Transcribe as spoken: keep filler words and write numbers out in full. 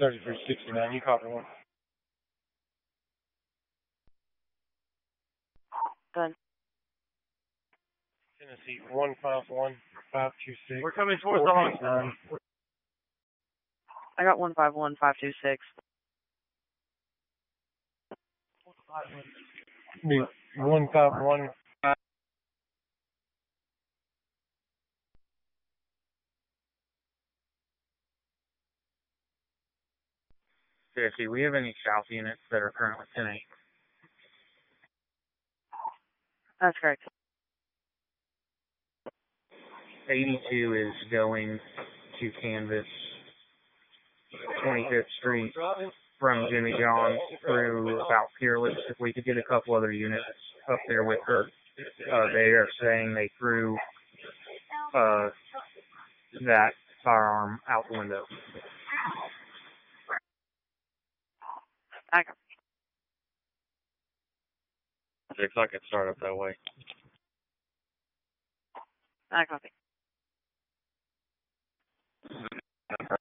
thirty-three sixty-nine, you copy one. Done. Tennessee, one five one, five two six. We're coming towards the line. I got one five one, five two six. one five one. fifty. We have any south units that are currently ten eight? That's correct. eighty-two is going to canvas twenty-fifth Street from Jimmy John's through about Peerless. If we could get a couple other units up there with her. Uh, they are saying they threw uh, that firearm out the window. I got Looks like it started up that way. I copy.